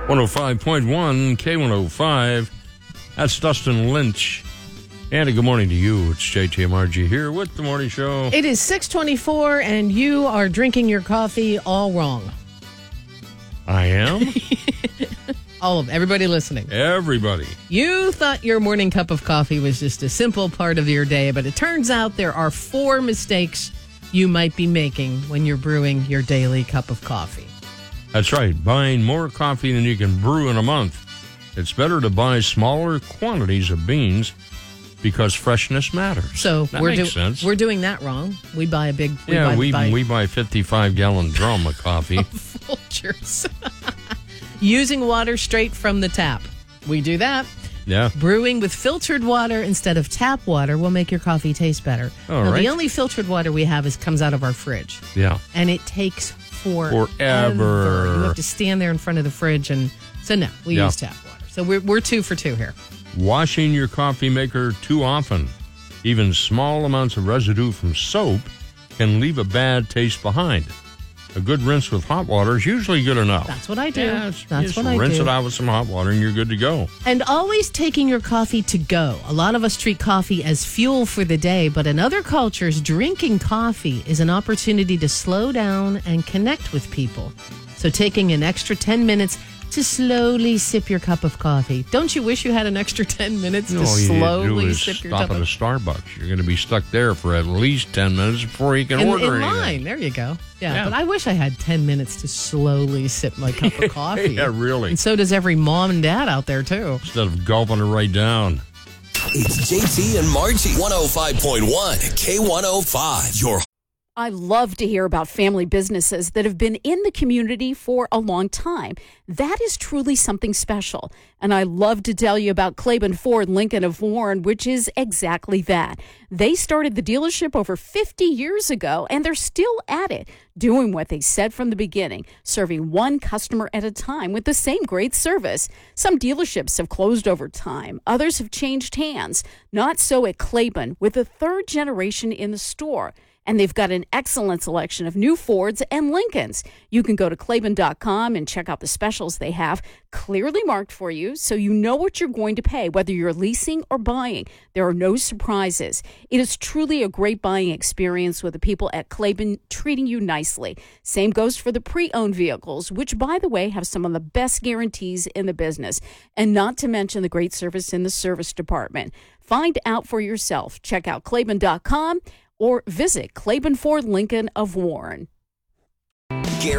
105.1 K105. That's Dustin Lynch. Andy, good morning to you. It's JTMRG here with the morning show. It is 6:24, and you are drinking your coffee all wrong. I am? All of everybody listening. Everybody. You thought your morning cup of coffee was just a simple part of your day, but it turns out there are 4 mistakes you might be making when you're brewing your daily cup of coffee. That's right. Buying more coffee than you can brew in a month. It's better to buy smaller quantities of beans because freshness matters. So that makes sense. We're doing that wrong. We buy a big... We buy a 55-gallon drum of coffee. Folgers. Using water straight from the tap. We do that. Yeah. Brewing with filtered water instead of tap water will make your coffee taste better. All right. The only filtered water we have comes out of our fridge. Yeah. And it takes forever. You have to stand there in front of the fridge. And so, no, we use tap water. So we're 2 for 2 here. Washing your coffee maker too often. Even small amounts of residue from soap can leave a bad taste behind. A good rinse with hot water is usually good enough. That's what I do. Yeah, That's what I do. Rinse it out with some hot water and you're good to go. And always taking your coffee to go. A lot of us treat coffee as fuel for the day, but in other cultures, drinking coffee is an opportunity to slow down and connect with people. So taking an extra 10 minutes to slowly sip your cup of coffee. Don't you wish you had an extra 10 minutes to slowly sip your cup of coffee? Stop at a Starbucks. You're going to be stuck there for at least 10 minutes before you can order anything. In line. There you go. Yeah, but I wish I had 10 minutes to slowly sip my cup of coffee. Yeah, really. And so does every mom and dad out there, too. Instead of gulping it right down. It's JT and Margie. 105.1 K105. I love to hear about family businesses that have been in the community for a long time. That is truly something special. And I love to tell you about Claiborne Ford Lincoln of Warren, which is exactly that. They started the dealership over 50 years ago, and they're still at it, doing what they said from the beginning, serving one customer at a time with the same great service. Some dealerships have closed over time. Others have changed hands. Not so at Claiborne, with the 3rd generation in the store. And they've got an excellent selection of new Fords and Lincolns. You can go to Claiborne.com and check out the specials they have clearly marked for you so you know what you're going to pay, whether you're leasing or buying. There are no surprises. It is truly a great buying experience with the people at Claiborne treating you nicely. Same goes for the pre-owned vehicles, which, by the way, have some of the best guarantees in the business. And not to mention the great service in the service department. Find out for yourself. Check out Claiborne.com or visit Claiborne Ford Lincoln of Warren.